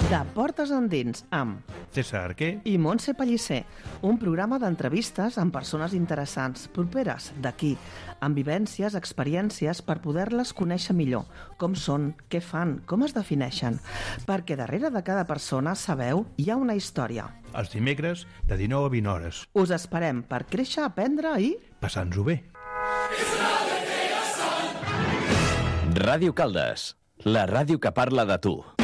De Portes Endins amb César Arquer i Montse Pellicer, un programa d'entrevistes amb persones interessants, properes d'aquí, amb vivències, experiències per poder-les conèixer millor, com són, què fan, com es defineixen, perquè darrere de cada persona, sabeu, hi ha una història. els dimecres de 19 a 20 hores. Us esperem per créixer, aprendre i... Passant-ho bé. Ràdio Caldes, la ràdio que parla de tu.